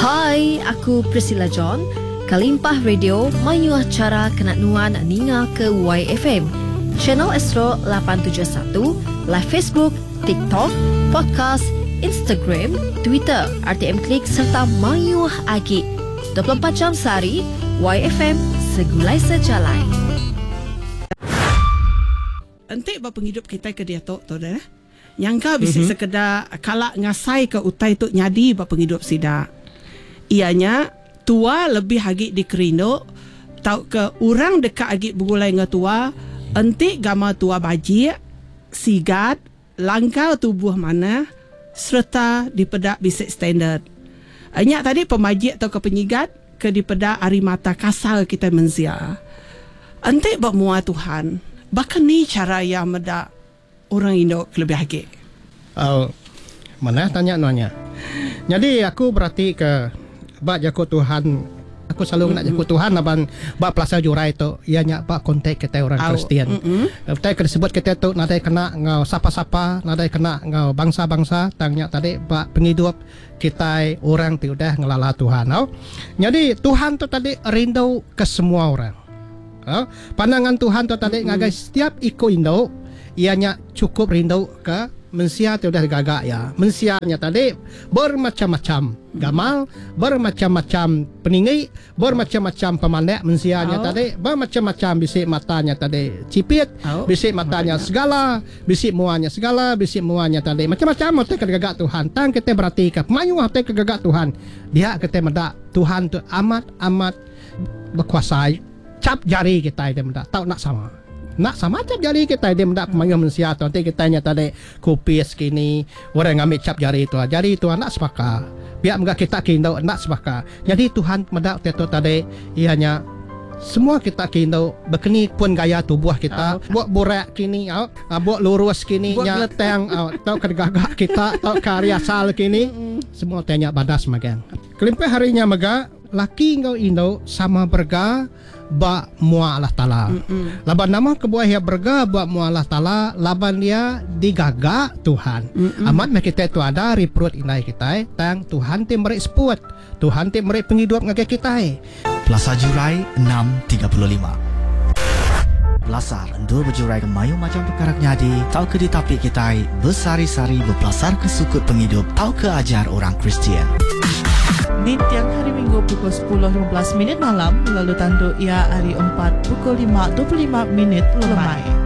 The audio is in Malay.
Hai, aku Priscilla John. Kalimpah Radio mayuah cara kenat nuan ninga ke YFM. Channel Astro 871, live Facebook, TikTok, podcast, Instagram, Twitter, RTM Klik serta mayuah agi. 24 jam sehari, YFM segulai sejalai. Entik bapa penghidup kita ke dia tu dah. Yang kau bisa sekedar kalak ngasai ke utai tu nyadi bapa penghidup sida. Ianya tua lebih hagi dikerindo tau ke orang dekat hagi bergulai dengan tua entik gama tua bajik sigat langkau tubuh mana serta dipedak bisik standard. Anyak tadi pemajik atau ke penyigat ke dipedak ari mata kasar kita mensia. Entik bak mua Tuhan. Bahkan ni cara yang medak orang Indo lebih hagi. Mana tanya nanya. Jadi aku berarti ke bak jago Tuhan. Aku selalu nak jago Tuhan aban bak pelasa jurai tu ianya bak kontak kita orang Kristian. Kita disebut kita tu nadai kena ngau sapa-sapa, nadai kena ngau bangsa-bangsa tangnya tadi bak penghidup kita orang tu dah ngelala Tuhan. Jadi Tuhan tu tadi rindu ke semua orang. Pandangan Tuhan tu tadi ngagai setiap iko Indo ianya cukup rindu ke mensia tu dah gagak ya. Mensianya tadi bermacam-macam gamal, bermacam-macam peninggi, bermacam-macam pemandek mensianya tadi, bermacam-macam bisik matanya tadi cipit, bisik matanya segala, bisik muanya segala, bisik muanya tadi macam-macam hotel kegagak Tuhan. Tang kita berarti ke mayu hotel kegagak Tuhan. Dia kita mendak Tuhan tu amat berkuasa. Cap jari kita dia mendak tahu nak sama. Nak sama cap jari kita dia mendak pemanggilan manusia tu nanti kita nya tadi kupis kini orang ngambil cap jari itu nak sepaka biar enggak kita kindo nak sepaka. Jadi Tuhan mendak teto tadi ianya semua kita kindo berkeni pun gaya tubuh kita buat borak kini buat lurus kini nya leteng tau kedegagak kita tau karya sal kini semua tanya badas magang kelimpe harinya mega laki ngau Indo sama berga ba mua Allah Ta'ala. Laban nama kebuah ya berga ba mua Allah Ta'ala, laban dia digagak Tuhan. Amat kita tu ada reprut inai kita tang Tuhan ti merik seput. Tuhan ti merik penghidup ngage kita. Plaza Jurai 6.35. Belasar endur berjurai ke mayu macam perkara nyadi, tau ke ditapik kita bersari-sari berpelasar ke sukut penghidup, tau ke ajar orang Kristian. Di tiang hari Minggu pukul 10.15 malam lalu tandu ia hari 4 pukul 5.25 lemai.